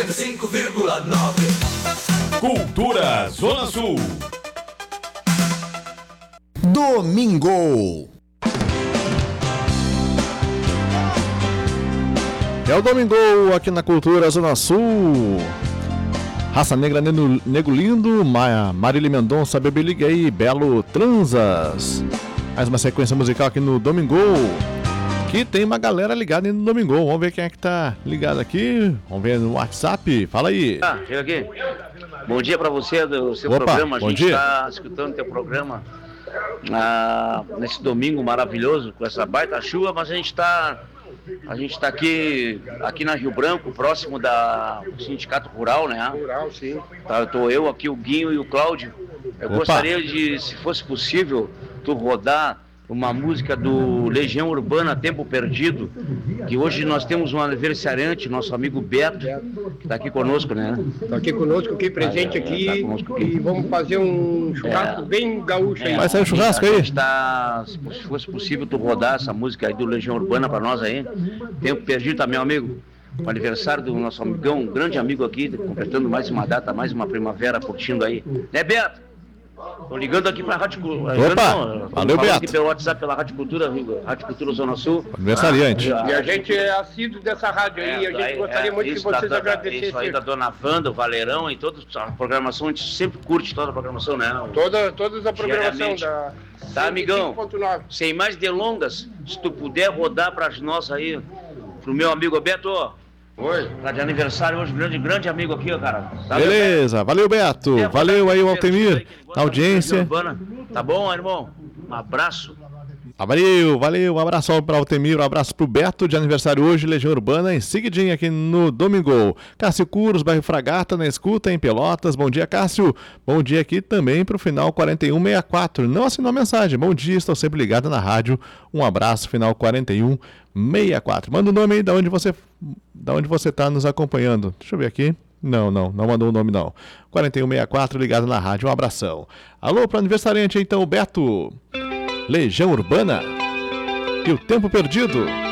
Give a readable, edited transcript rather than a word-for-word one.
95,9. Cultura Zona Sul. Domingo. É o Domingo aqui na Cultura Zona Sul. Raça Negra, Nego Lindo, Marília Mendonça, Bebê Liguei e Belo Transas. Mais uma sequência musical aqui no Domingo. Que tem uma galera ligada no Domingo. Vamos ver quem é que tá ligado aqui. Vamos ver no WhatsApp. Fala aí. Chega aqui. Bom dia pra você do seu programa. A gente está escutando teu programa nesse domingo maravilhoso com essa baita chuva, mas a gente está aqui na Rio Branco, próximo do Sindicato Rural, né? Rural, sim. Tá, tô eu aqui, o Guinho e o Cláudio. Eu gostaria de, se fosse possível, tu rodar uma música do Legião Urbana, Tempo Perdido, que hoje nós temos um aniversariante, nosso amigo Beto, que está aqui conosco, né? Está aqui conosco, aqui presente aqui, tá e vamos fazer um churrasco bem gaúcho aí. Vai sair o churrasco aí? Se fosse possível tu rodar essa música aí do Legião Urbana para nós aí, Tempo Perdido, tá, meu amigo? O aniversário do nosso amigão, um grande amigo aqui, completando mais uma data, mais uma primavera, curtindo aí. Né, Beto? Tô ligando aqui pra Rádio Cultura. Valeu, Beto. Aqui pelo WhatsApp, pela Rádio Cultura Zona Sul. Aniversariante. E a gente é assíduo dessa rádio aí, a gente gostaria muito que vocês agradecessem. Isso aí da Dona Wanda, o Valerão e toda a programação, a gente sempre curte toda a programação, né? Todas a programação da... Tá, amigão? 5.9. Sem mais delongas, se tu puder rodar pra nós aí, pro meu amigo Beto. Oi. Tá de aniversário hoje, grande amigo aqui, ó, cara. Tá, beleza, valeu, Beto. Valeu aí o Altemir, na audiência. Tá bom, irmão? Um abraço. Valeu, um abraço para o Altemir, um abraço pro Beto, de aniversário hoje, Legião Urbana, em seguidinho aqui no Domingo. Cássio Curos, bairro Fragata, na escuta, em Pelotas. Bom dia, Cássio. Bom dia aqui também pro final 4164. Não assinou a mensagem. Bom dia, estou sempre ligado na rádio. Um abraço, final 4164. Manda o nome aí da onde você tá nos acompanhando. Deixa eu ver aqui. Não mandou o nome não. 4164, ligado na rádio. Um abração. Alô, pro aniversariante então, o Beto. Legião Urbana e o Tempo Perdido.